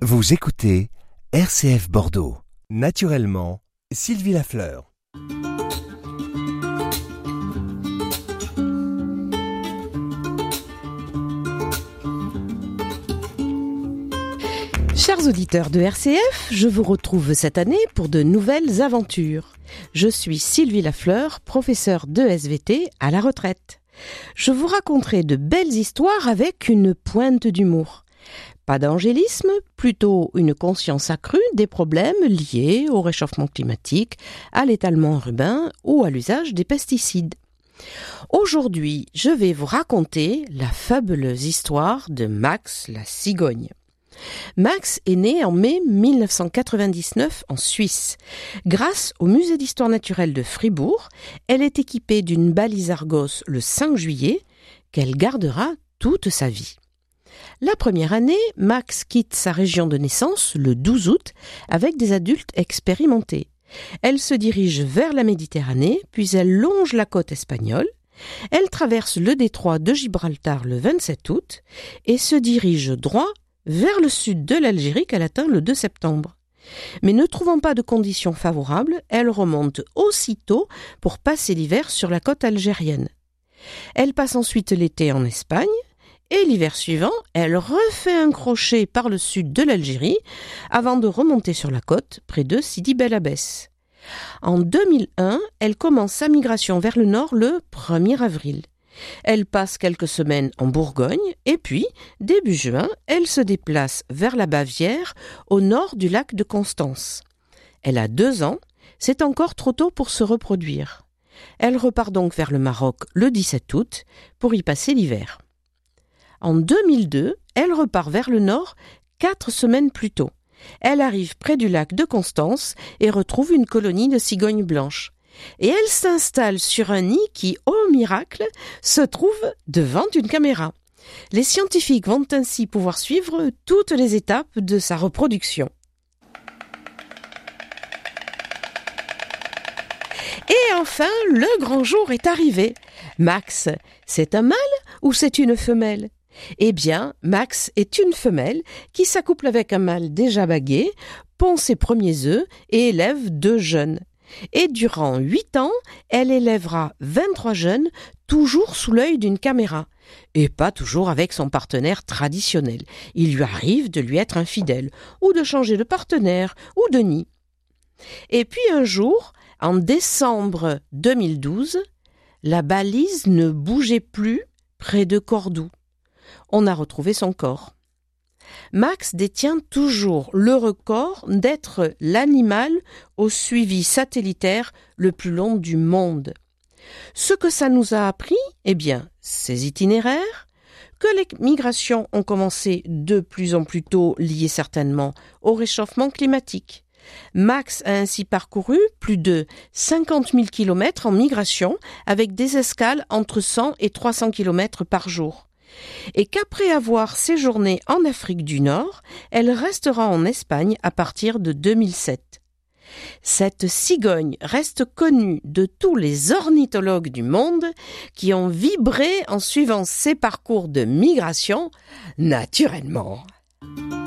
Vous écoutez RCF Bordeaux. Naturellement, Sylvie Lafleur. Chers auditeurs de RCF, je vous retrouve cette année pour de nouvelles aventures. Je suis Sylvie Lafleur, professeure de SVT à la retraite. Je vous raconterai de belles histoires avec une pointe d'humour. Pas d'angélisme, plutôt une conscience accrue des problèmes liés au réchauffement climatique, à l'étalement urbain ou à l'usage des pesticides. Aujourd'hui, je vais vous raconter la fabuleuse histoire de Max la cigogne. Max est né en mai 1999 en Suisse. Grâce au musée d'histoire naturelle de Fribourg, elle est équipée d'une balise Argos le 5 juillet qu'elle gardera toute sa vie. La première année, Max quitte sa région de naissance le 12 août avec des adultes expérimentés. Elle se dirige vers la Méditerranée, puis elle longe la côte espagnole. Elle traverse le détroit de Gibraltar le 27 août et se dirige droit vers le sud de l'Algérie qu'elle atteint le 2 septembre. Mais ne trouvant pas de conditions favorables, elle remonte aussitôt pour passer l'hiver sur la côte algérienne. Elle passe ensuite l'été en Espagne et l'hiver suivant, elle refait un crochet par le sud de l'Algérie avant de remonter sur la côte près de Sidi Bel Abbès. En 2001, elle commence sa migration vers le nord le 1er avril. Elle passe quelques semaines en Bourgogne et puis, début juin, elle se déplace vers la Bavière, au nord du lac de Constance. Elle a 2 ans, c'est encore trop tôt pour se reproduire. Elle repart donc vers le Maroc le 17 août pour y passer l'hiver. En 2002, elle repart vers le nord 4 semaines plus tôt. Elle arrive près du lac de Constance et retrouve une colonie de cigognes blanches. Et elle s'installe sur un nid qui, au miracle, se trouve devant une caméra. Les scientifiques vont ainsi pouvoir suivre toutes les étapes de sa reproduction. Et enfin, le grand jour est arrivé. Max, c'est un mâle ou c'est une femelle ? Eh bien, Max est une femelle qui s'accouple avec un mâle déjà bagué, pond ses premiers œufs et élève 2 jeunes. Et durant 8 ans, elle élèvera 23 jeunes, toujours sous l'œil d'une caméra. Et pas toujours avec son partenaire traditionnel. Il lui arrive de lui être infidèle, ou de changer de partenaire, ou de nid. Et puis un jour, en décembre 2012, la balise ne bougeait plus près de Cordoue. On a retrouvé son corps. Max détient toujours le record d'être l'animal au suivi satellitaire le plus long du monde. Ce que ça nous a appris, eh bien, ses itinéraires, que les migrations ont commencé de plus en plus tôt, liées certainement au réchauffement climatique. Max a ainsi parcouru plus de 50 000 km en migration avec des escales entre 100 et 300 km par jour. Et qu'après avoir séjourné en Afrique du Nord, elle restera en Espagne à partir de 2007. Cette cigogne reste connue de tous les ornithologues du monde qui ont vibré en suivant ses parcours de migration naturellement.